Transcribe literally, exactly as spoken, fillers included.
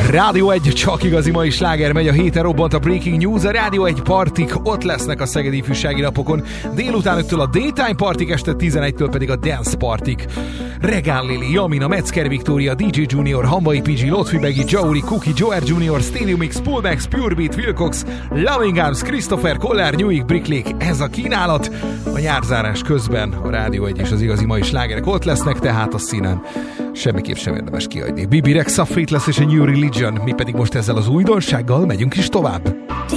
Rádió egy, csak igazi mai sláger megy, a héten robbant a Breaking News, a Rádió egy partik ott lesznek a Szegedi Ifjúsági Napokon, délutánöktől a Daytime partik, este tizenegytől pedig a Dance partik. Regál Lili, Jamina, Metzger Viktória, dé dzsé Junior, Hamvai pé gé, Lotfi Begi, Jauri, Cookie, Joer Junior, Stadium X, Pullmax, Purebeat, Wilcox, Loving Arms, Christopher, Kollár, Newik, Bricklék, ez a kínálat. A nyárzárás közben a Rádió egy és az igazi mai slágerek ott lesznek, tehát a színen semmiképp sem érdemes kihagyni. Bibi Rexa, Fate lesz és a New Religion, mi pedig most ezzel az újdonsággal megyünk is tovább.